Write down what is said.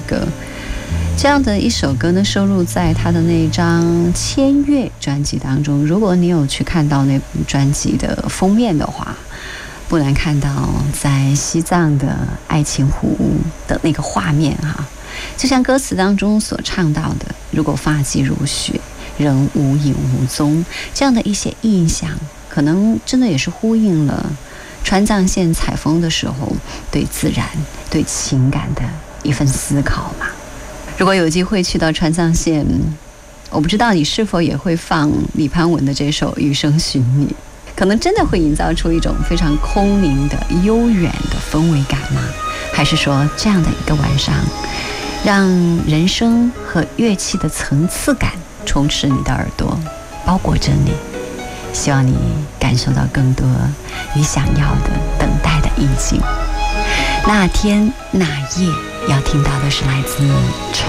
歌。这样的一首歌呢，收录在他的那张《千月》专辑当中。如果你有去看到那部专辑的封面的话，不难看到在西藏的爱琴湖的那个画面哈，就像歌词当中所唱到的，如果发髻如雪，仍无影无踪，这样的一些印象，可能真的也是呼应了川藏线采风的时候对自然、对情感的一份思考嘛。如果有机会去到川藏线，我不知道你是否也会放李潘文的这首《余生寻你》，可能真的会营造出一种非常空灵的悠远的氛围感吗？还是说这样的一个晚上，让人声和乐器的层次感充斥你的耳朵，包裹着你，希望你感受到更多你想要的等待的意境。那天那夜要听到的是来自陈